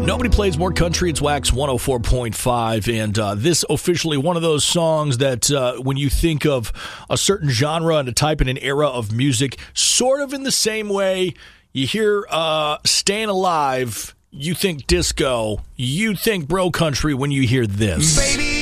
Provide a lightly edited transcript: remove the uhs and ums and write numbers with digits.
Nobody plays more country. It's Wax 104.5, and this officially one of those songs that when you think of a certain genre and a type and an era of music, sort of in the same way you hear Staying Alive, you think disco, you think bro country when you hear this. Baby,